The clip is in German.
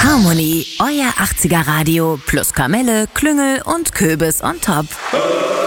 Harmony, euer 80er Radio plus Kamelle, Klüngel und Köbis on top.